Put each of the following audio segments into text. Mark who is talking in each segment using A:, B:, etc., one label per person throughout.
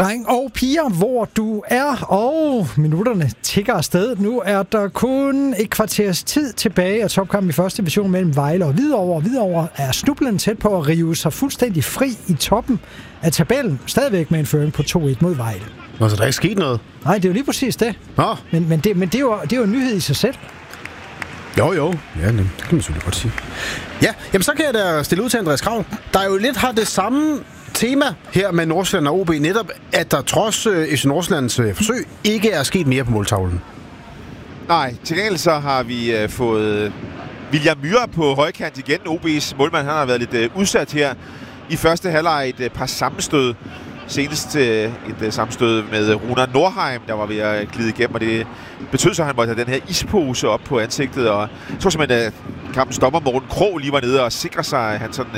A: Dreng og piger, hvor du er, og minutterne tikker afsted. Nu er der kun et kvarters tid tilbage af topkampen i første division mellem Vejle og Hvidovre. Hvidovre er snublende tæt på at rive sig fuldstændig fri i toppen af tabellen. Stadigvæk med en føring på 2-1 mod Vejle.
B: Nå, så der er ikke sket noget?
A: Nej, det er jo lige præcis det.
B: Nå.
A: Men det er jo en nyhed i sig selv.
B: Jo. Ja, det kan man selvfølgelig godt sige. Ja, jamen så kan jeg da stille ud til Andreas Krav. Der jo lidt har det samme tema her med Nordsjælland og OB, netop at der trods FC Nordsjællands forsøg ikke er sket mere på måltavlen.
C: Nej, til gengæld så har vi fået William Myhre på højkant igen. OB's målmand, han har været lidt udsat her i første halvleg. Et par sammenstød. Senest et sammenstød med Runar Nordheim, der var ved at glide igennem, og det betød så, at han måtte have den her ispose op på ansigtet. Og jeg tror simpelthen, at kampens dommer Morten Krog lige var nede og sikre sig, at han sådan,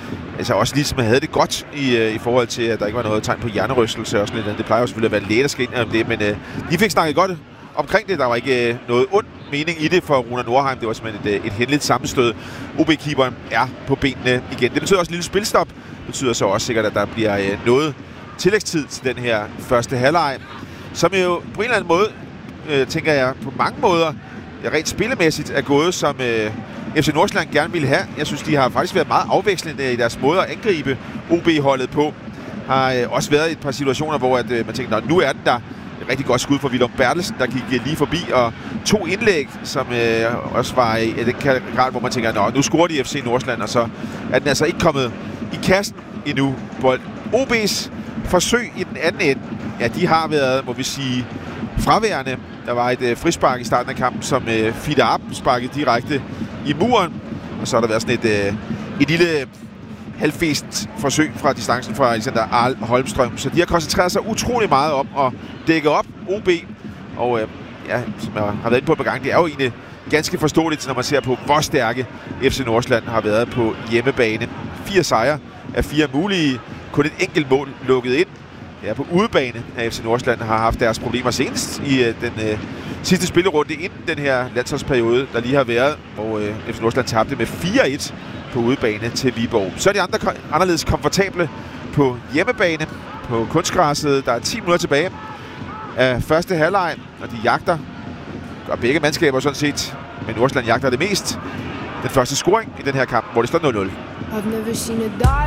C: også ligesom havde det godt i forhold til, at der ikke var noget tegn på hjernerystelse og sådan lidt. Det plejer jo selvfølgelig at være læge, der skal ind om det, men de fik snakket godt omkring det. Der var ikke noget ond mening i det for Runar Nordheim. Det var simpelthen et hændeligt sammenstød. OB-keeperen er på benene igen. Det betyder også et lille spilstop. Det betyder så også sikkert, at der bliver noget tillægstid til den her første halvleg, som jo på en eller anden måde, tænker jeg, på mange måder rent spillemæssigt er gået, som FC Nordsjælland gerne ville have. Jeg synes, de har faktisk været meget afvekslende i deres måde at angribe OB-holdet på. Har også været et par situationer, hvor at, man tænker, nu er den der. Et rigtig godt skud for Willum Bertelsen, der gik lige forbi, og 2 indlæg, som også var i den grad, hvor man tænker, nu scorer de FC Nordsjælland, og så er den altså ikke kommet i kassen endnu. OB's forsøg i den anden ende, ja, de har været, må vi sige, fraværende. Der var et frispark i starten af kampen, som Fida Ab sparkede direkte i muren, og så har der været sådan et lille halvfæsent forsøg fra distancen fra Alexander Arl Holmstrøm. Så de har koncentreret sig utrolig meget om at dække op OB, og som jeg har været inde på et par gange, det er jo egentlig ganske forståeligt, når man ser på, hvor stærke FC Nordsjælland har været på hjemmebane. 4 sejre af 4 mulige. Kun et enkelt mål lukket ind. Ja, på udebane af FC Nordsjælland har haft deres problemer senest i den sidste spillerunde inden den her landsholdsperiode, der lige har været, hvor FC Nordsjælland tabte med 4-1 på udebane til Viborg. Så er de andre anderledes komfortable på hjemmebane på kunstgræsset. Der er 10 minutter tilbage af første halvleg, og de jagter, og begge mandskaber sådan set, men Nordsjælland jagter det mest. Den første scoring i den her kamp, hvor det står 0-0.